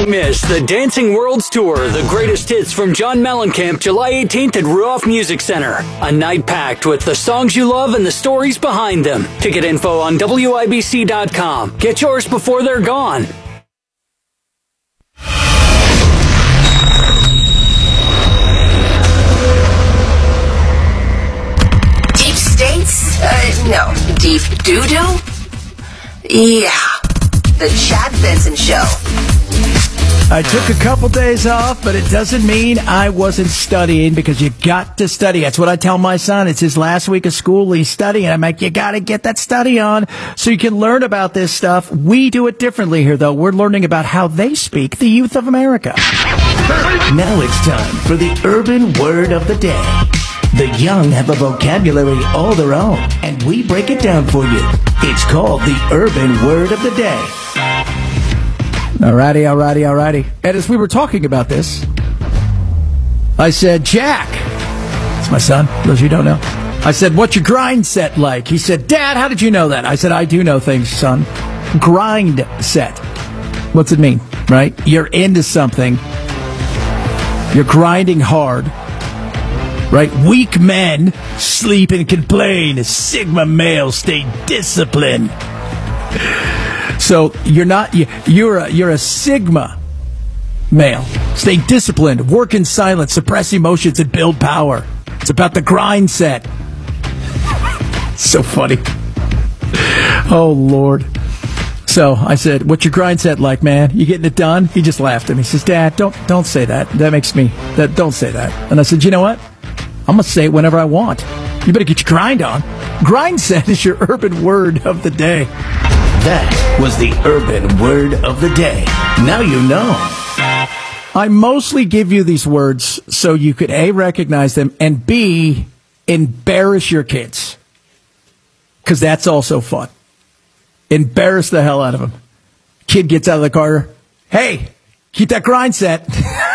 Don't miss the Dancing Worlds Tour, the greatest hits from John Mellencamp, July 18th at Ruoff Music Center. A night packed with the songs you love and the stories behind them. Ticket info on WIBC.com. Get yours before they're gone. Deep states? No. Deep doo-doo? Yeah. The Chad Benson Show. I took a couple days off, but it doesn't mean I wasn't studying, because you got to study. That's what I tell my son. It's his last week of school. He's studying. I'm like, you got to get that study on so you can learn about this stuff. We do it differently here, though. We're learning about how they speak, the youth of America. Now it's time for the urban word of the day. The young have a vocabulary all their own, and we break it down for you. It's called the urban word of the day. Alrighty. And as we were talking about this, I said, Jack, it's my son, those of you who don't know. I said, what's your grind set like? He said, Dad, how did you know that? I said, I do know things, son. Grind set. What's it mean, right? You're into something. You're grinding hard. Right? Weak men sleep and complain. Sigma males stay disciplined. So you're a Sigma male. Stay disciplined, work in silence, suppress emotions, and build power. It's about the grind set. So funny. Oh, Lord. So I said, what's your grind set like, man? You getting it done? He just laughed at me. He says, Dad, don't say that. Don't say that. And I said, you know what? I'm going to say it whenever I want. You better get your grind on. Grind set is your urban word of the day. That was the urban word of the day. Now you know. I mostly give you these words so you could A, recognize them, and B, embarrass your kids. Because that's also fun. Embarrass the hell out of them. Kid gets out of the car. Hey, keep that grind set.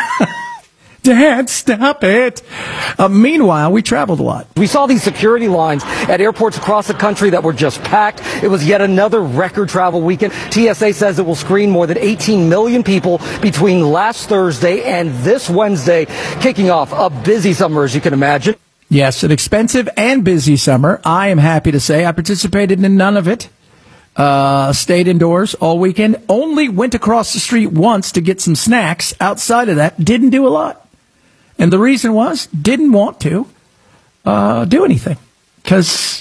Dad, stop it. Meanwhile, we traveled a lot. We saw these security lines at airports across the country that were just packed. It was yet another record travel weekend. TSA says it will screen more than 18 million people between last Thursday and this Wednesday, kicking off a busy summer, as you can imagine. Yes, an expensive and busy summer. I am happy to say I participated in none of it. Stayed indoors all weekend. Only went across the street once to get some snacks. Outside of that, didn't do a lot. And the reason was, didn't want to do anything. Because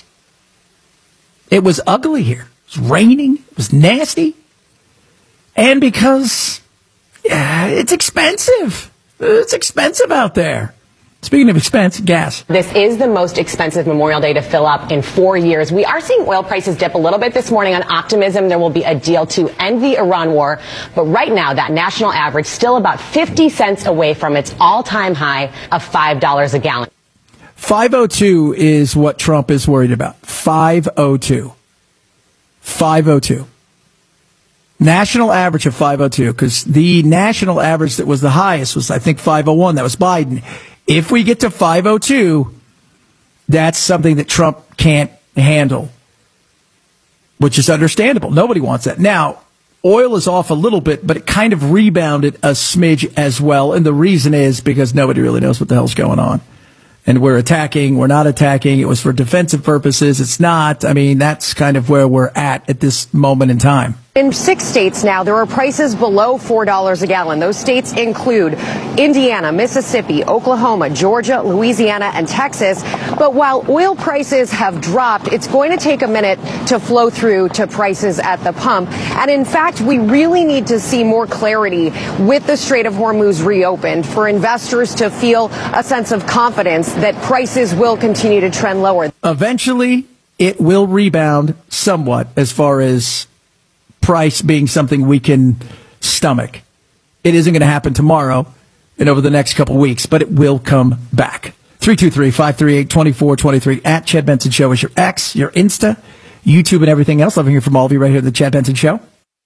it was ugly here. It was raining. It was nasty. And because it's expensive. It's expensive out there. Speaking of expense, gas. This is the most expensive Memorial Day to fill up in 4 years. We are seeing oil prices dip a little bit this morning on optimism there will be a deal to end the Iran war. But right now, that national average still about 50 cents away from its all-time high of $5 a gallon. 502 is what Trump is worried about. 502. 502. National average of 502, because the national average that was the highest was, I think, 501. That was Biden. If we get to 502, that's something that Trump can't handle, which is understandable. Nobody wants that. Now, oil is off a little bit, but it kind of rebounded a smidge as well. And the reason is because nobody really knows what the hell's going on. And we're not attacking. It was for defensive purposes. It's not. I mean, that's kind of where we're at this moment in time. In 6 states now, there are prices below $4 a gallon. Those states include Indiana, Mississippi, Oklahoma, Georgia, Louisiana, and Texas. But while oil prices have dropped, it's going to take a minute to flow through to prices at the pump. And in fact, we really need to see more clarity with the Strait of Hormuz reopened for investors to feel a sense of confidence that prices will continue to trend lower. Eventually, it will rebound somewhat as far as price being something we can stomach. It isn't going to happen tomorrow and over the next couple of weeks, but it will come back. 323-538-2423 at Chad Benson Show is your X, your Insta, YouTube, and everything else. Love hearing from all of you right here at the Chad Benson Show.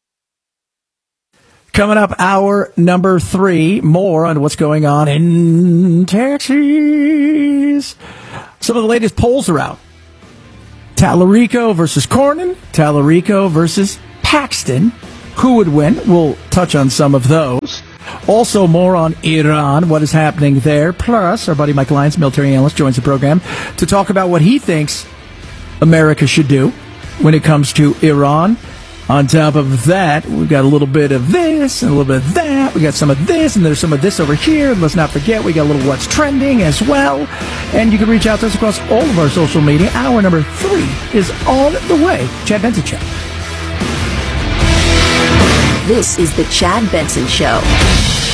Coming up, hour number 3, more on what's going on in Texas. Some of the latest polls are out. Tallarico versus Cornyn, Tallarico versus Paxton. who would win. We'll touch on some of those. Also, more on Iran, what is happening there. Plus, our buddy Mike Lyons, military analyst, joins the program to talk about what he thinks America should do when it comes to Iran. On top of that, we've got a little bit of this and a little bit of that. We got some of this, and there's some of this over here. Let's not forget, we got a little what's trending as well. And you can reach out to us across all of our social media. Hour number 3 is on the way. Chad Benson Show. This is the Chad Benson Show.